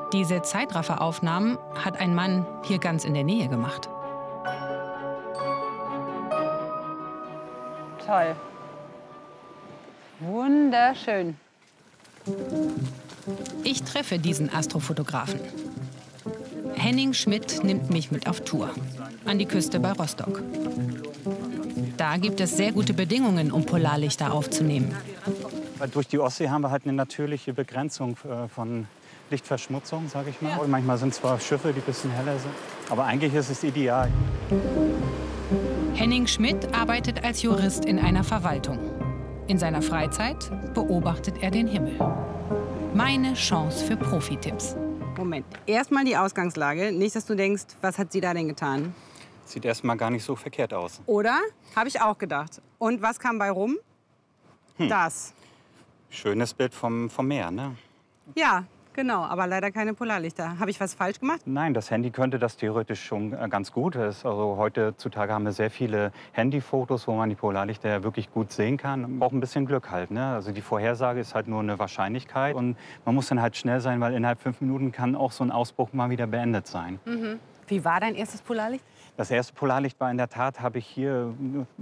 Diese Zeitrafferaufnahmen hat ein Mann hier ganz in der Nähe gemacht. Toll. Wunderschön. Ich treffe diesen Astrofotografen. Henning Schmidt nimmt mich mit auf Tour. An die Küste bei Rostock. Da gibt es sehr gute Bedingungen, um Polarlichter aufzunehmen. Durch die Ostsee haben wir halt eine natürliche Begrenzung von Lichtverschmutzung, sage ich mal. Und manchmal sind zwar Schiffe, die ein bisschen heller sind, aber eigentlich ist es ideal. Henning Schmidt arbeitet als Jurist in einer Verwaltung. In seiner Freizeit beobachtet er den Himmel. Meine Chance für Profi-Tipps. Moment, erstmal die Ausgangslage. Nicht, dass du denkst, was hat sie da denn getan? Sieht erstmal gar nicht so verkehrt aus. Oder? Habe ich auch gedacht. Und was kam bei rum? Das. Schönes Bild vom Meer, ne? Ja, genau, aber leider keine Polarlichter. Habe ich was falsch gemacht? Nein, das Handy könnte das theoretisch schon ganz gut. Also heutzutage haben wir sehr viele Handyfotos, wo man die Polarlichter ja wirklich gut sehen kann. Man braucht ein bisschen Glück halt, ne? Also die Vorhersage ist halt nur eine Wahrscheinlichkeit. Und man muss dann halt schnell sein, weil innerhalb 5 Minuten kann auch so ein Ausbruch mal wieder beendet sein. Wie war dein erstes Polarlicht? Das erste Polarlicht war in der Tat, habe ich hier